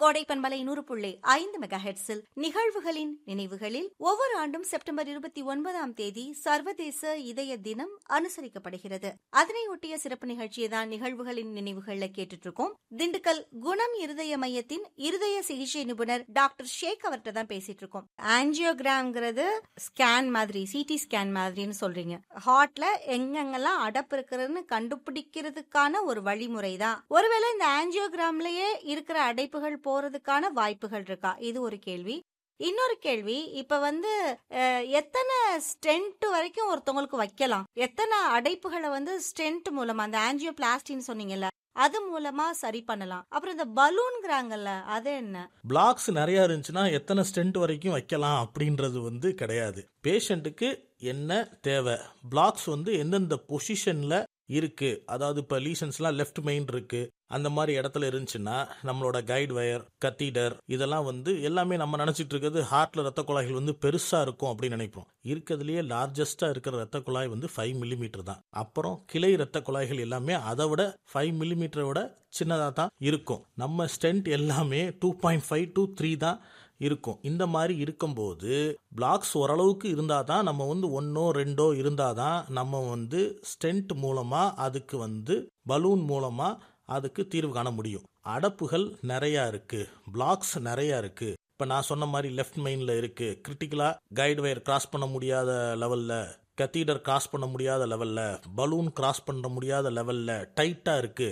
கோடை பண்பலை 100.5 மெகாஹெர்ட்ஸில் நிகழ்வுகளின் நினைவுகளில் ஒவ்வொரு ஆண்டும் செப்டம்பர் 29ஆம் தேதி சர்வதேச இதய தினம் அனுசரிக்கப்படுகிறது. அதனையொட்டிய சிறப்பு நிகழ்ச்சியை தான் நிகழ்வுகளின் நினைவுகள்ல கேட்டுட்டு இருக்கோம். திண்டுக்கல் குணம் இருதய மையத்தின் இருதய சிகிச்சை நிபுணர் டாக்டர் ஷேக் அவர்கிட்ட தான் பேசிட்டு இருக்கோம். ஆஞ்சியோகிராம்ங்கிறது ஸ்கேன் மாதிரி, சிடி ஸ்கேன் மாதிரின்னு சொல்றீங்க. ஹார்ட்ல எங்கெங்கெல்லாம் அடப்பு இருக்குதுன்னு கண்டுபிடிக்கிறதுக்கான ஒரு வழிமுறை தான். ஒருவேளை இந்த ஆஞ்சியோகிராம்லயே இருக்கிற அடைப்புகள் போறதுக்கான வாய்ப்புகள் இருக்கா? இது ஒரு கேள்வி. இன்னொரு கேள்வி, இப்ப எத்தனை ஸ்டென்ட் வரைக்கும் ஒருத்தவங்களுக்கு வைக்கலாம்? எத்தனை அடைப்புகளை ஸ்டென்ட் மூலமா, அந்த ஆஞ்சியோபிளாஸ்டின்னு சொன்னீங்கல்ல, அது மூலமா சரி பண்ணலாம்? அப்புறம் இந்த பலூன்ங்கிறாங்கல்ல, அது என்ன? பிளாக்ஸ் நிறைய இருந்துச்சுன்னா எத்தனை ஸ்டென்ட் வரைக்கும் வைக்கலாம் அப்படின்றது கிடையாது. பேஷண்ட்டுக்கு என்ன தேவை, பிளாக்ஸ் எந்தெந்த பொசிஷன்ல இருக்கு, அதாவது இப்போ லீஷன்ஸ்லாம் லெஃப்ட் மெயின் இருக்கு, அந்த மாதிரி இடத்துல இருந்துச்சுன்னா நம்மளோட கைடு வயர், கத்தீடர் இதெல்லாம் எல்லாமே நம்ம நினைச்சிட்டு இருக்கிறது ஹார்ட்ல ரத்த குழாய்கள் பெருசா இருக்கும் அப்படின்னு நினைப்போம். இருக்கிறதுலயே லார்ஜஸ்டா இருக்கிற ரத்த குழாய் 5 மில்லிமீட்டர் தான். அப்புறம் கிளை ரத்த குழாய்கள் எல்லாமே அதை விட 5 மில்லிமீட்டரை விட சின்னதா தான் இருக்கும். நம்ம ஸ்டென்ட் எல்லாமே 2.5 to 3 தான் இருக்கும். இந்த மாதிரி இருக்கும்போது பிளாக்ஸ் ஓரளவுக்கு இருந்தாதான் நம்ம ஒன்னோ ரெண்டோ இருந்தாதான் நம்ம ஸ்டென்ட் மூலமா அதுக்கு பலூன் மூலமா அதுக்கு தீர்வு காண முடியும். அடப்புகள் நிறைய இருக்கு, பிளாக்ஸ் நிறைய இருக்கு. இப்ப நான் சொன்ன மாதிரி லெஃப்ட் மெயின்ல இருக்கு, கிரிட்டிக்கலா கைடு வயர் கிராஸ் பண்ண முடியாத லெவல்ல, கத்தீடர் கிராஸ் பண்ண முடியாத லெவல்ல, பலூன் கிராஸ் பண்ண முடியாத லெவல்ல டைட்டா இருக்கு,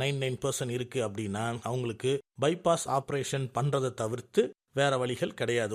99% இருக்கு அப்படின்னா அவங்களுக்கு பைபாஸ் ஆபரேஷன் பண்றதை தவிர்த்து வேற வழிகள் கிடையாது.